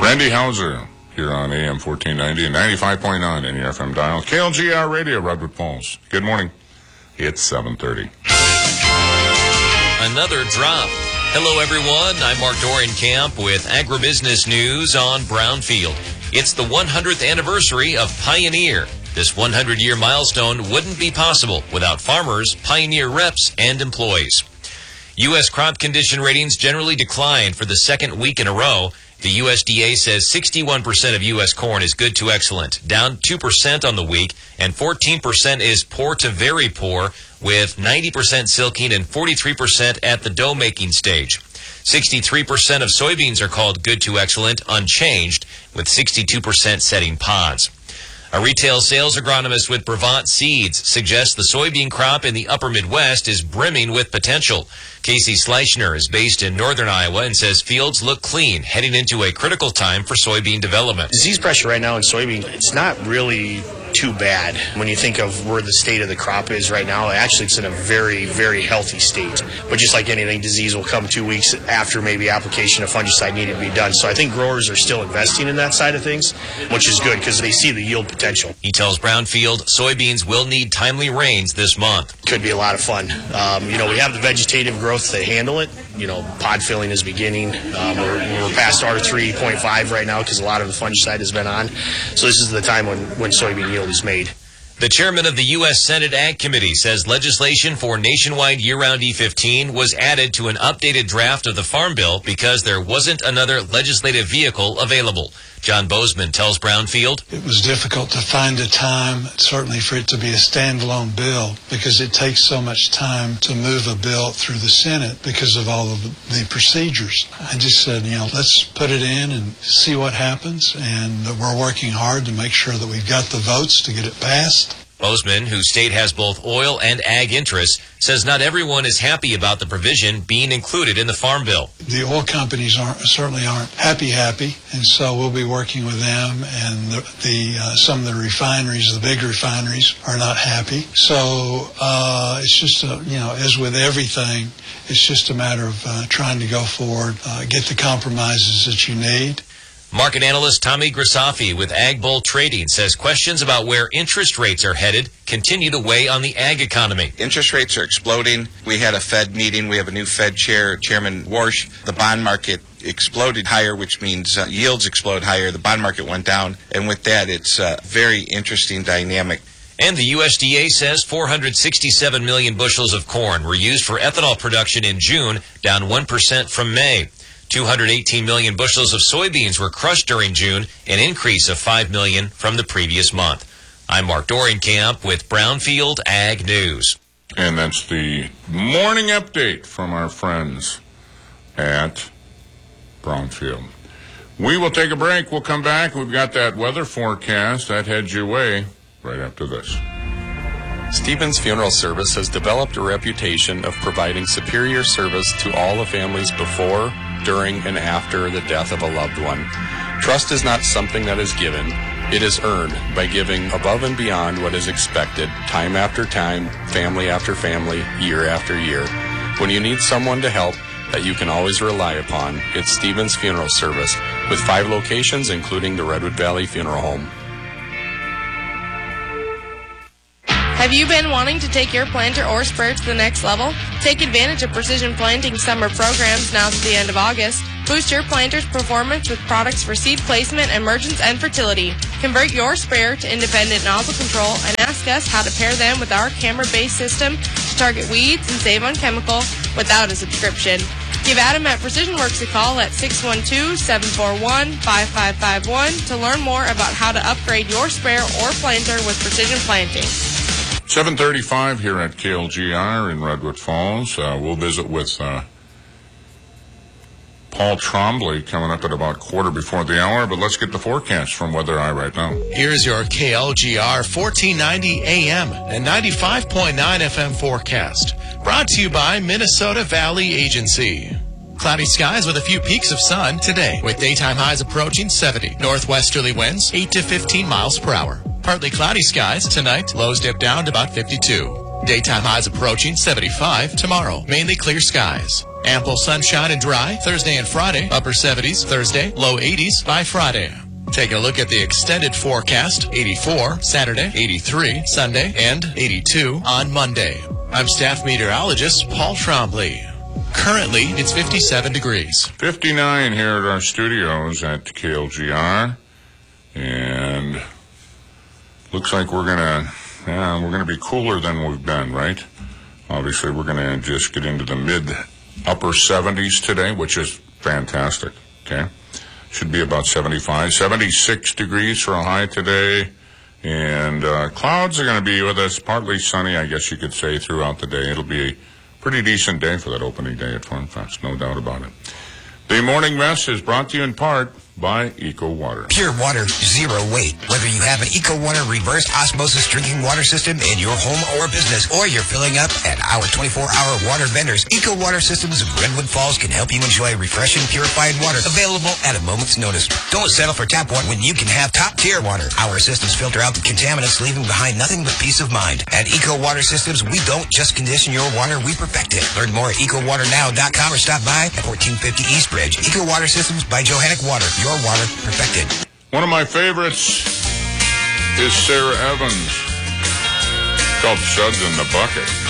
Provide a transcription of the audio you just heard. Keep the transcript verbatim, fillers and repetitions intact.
Randy Hauser here on A M fourteen ninety and ninety-five point nine in your F M dial. K L G R Radio, Redwood Falls. Good morning. It's seven thirty. Another drop. Hello, everyone. I'm Mark Dorenkamp with Agribusiness News on Brownfield. It's the one hundredth anniversary of Pioneer. This one hundred year milestone wouldn't be possible without farmers, Pioneer reps, and employees. U S crop condition ratings generally declined for the second week in a row. The U S D A says sixty-one percent of U S corn is good to excellent, down two percent on the week, and fourteen percent is poor to very poor, with ninety percent silking and forty-three percent at the dough-making stage. sixty-three percent of soybeans are called good to excellent, unchanged, with sixty-two percent setting pods. A retail sales agronomist with Brevant Seeds suggests the soybean crop in the upper Midwest is brimming with potential. Casey Schleichner is based in northern Iowa and says fields look clean, heading into a critical time for soybean development. Disease pressure right now in soybean, it's not really too bad when you think of where the state of the crop is right now. Actually, it's in a very, very healthy state. But just like anything, disease will come two weeks after maybe application of fungicide needed to be done. So I think growers are still investing in that side of things, which is good because they see the yield potential. He tells Brownfield soybeans will need timely rains this month. Could be a lot of fun. Um, you know, we have the vegetative growth to handle it. You know, pod filling is beginning. Um, we're, we're past R three point five right now because a lot of the fungicide has been on. So this is the time when, when soybean yield is made. The chairman of the U S Senate Ag Committee says legislation for nationwide year-round E fifteen was added to an updated draft of the Farm Bill because there wasn't another legislative vehicle available. John Bozeman tells Brownfield, it was difficult to find a time, certainly for it to be a standalone bill, because it takes so much time to move a bill through the Senate because of all of the procedures. I just said, you know, let's put it in and see what happens, and we're working hard to make sure that we've got the votes to get it passed. Bozeman, whose state has both oil and ag interests, says not everyone is happy about the provision being included in the Farm Bill. The oil companies aren't, certainly aren't happy, happy, and so we'll be working with them, and the, the uh, some of the refineries, the big refineries, are not happy. So uh, it's just, a, you know, as with everything, it's just a matter of uh, trying to go forward, uh, get the compromises that you need. Market analyst Tommy Grisafi with Ag Bull Trading says questions about where interest rates are headed continue to weigh on the ag economy. Interest rates are exploding. We had a Fed meeting. We have a new Fed chair, Chairman Warsh. The bond market exploded higher, which means uh, yields explode higher. The bond market went down. And with that, it's a very interesting dynamic. And the U S D A says four hundred sixty-seven million bushels of corn were used for ethanol production in June, down one percent from May. two hundred eighteen million bushels of soybeans were crushed during June, an increase of five million from the previous month. I'm Mark Dorenkamp with Brownfield Ag News. And that's the morning update from our friends at Brownfield. We will take a break. We'll come back. We've got that weather forecast that heads your way right after this. Stevens Funeral Service has developed a reputation of providing superior service to all the families before, during, and after the death of a loved one. Trust is not something that is given. It is earned by giving above and beyond what is expected, time after time, family after family, year after year. When you need someone to help that you can always rely upon, it's Stevens Funeral Service, with five locations, including the Redwood Valley Funeral Home. Have you been wanting to take your planter or sprayer to the next level? Take advantage of Precision Planting summer programs now to the end of August. Boost your planter's performance with products for seed placement, emergence, and fertility. Convert your sprayer to independent nozzle control and ask us how to pair them with our camera-based system to target weeds and save on chemical without a subscription. Give Adam at Precision Works a call at six one two, seven four one, five five five one to learn more about how to upgrade your sprayer or planter with Precision Planting. seven thirty-five here at K L G R in Redwood Falls. Uh, we'll visit with uh, Paul Trombley coming up at about quarter before the hour, but let's get the forecast from Weather Eye right now. Here's your K L G R fourteen ninety A M and ninety-five point nine F M forecast. Brought to you by Minnesota Valley Agency. Cloudy skies with a few peaks of sun today, with daytime highs approaching seventy. Northwesterly winds eight to fifteen miles per hour. Partly cloudy skies tonight, lows dip down to about fifty-two. Daytime highs approaching seventy-five tomorrow. Mainly clear skies. Ample sunshine and dry Thursday and Friday. Upper seventies Thursday, low eighties by Friday. Taking a look at the extended forecast. eighty-four Saturday, eighty-three Sunday, and eighty-two on Monday. I'm staff meteorologist Paul Trombley. Currently, it's fifty-seven degrees. fifty-nine here at our studios at K L G R. And looks like we're going to, yeah, we're going to be cooler than we've been, right? Obviously, we're going to just get into the mid upper seventies today, which is fantastic, okay? Should be about seventy-five, seventy-six degrees for a high today. And uh, clouds are going to be with us, partly sunny, I guess you could say, throughout the day. It'll be a pretty decent day for that opening day at Farm Fest, no doubt about it. The Morning Mess is brought to you in part by Eco Water. Pure water, zero weight. Whether you have an Eco Water reverse osmosis drinking water system in your home or business, or you're filling up at our twenty-four hour water vendors, Eco Water Systems of Redwood Falls can help you enjoy refreshing, purified water available at a moment's notice. Don't settle for tap water when you can have top-tier water. Our systems filter out the contaminants, leaving behind nothing but peace of mind. At Eco Water Systems, we don't just condition your water, we perfect it. Learn more at eco water now dot com or stop by at fourteen fifty East Bridge. Eco Water Systems by Johannic Water. Your water perfected. One of my favorites is Sarah Evans. It's called Suds in the Bucket.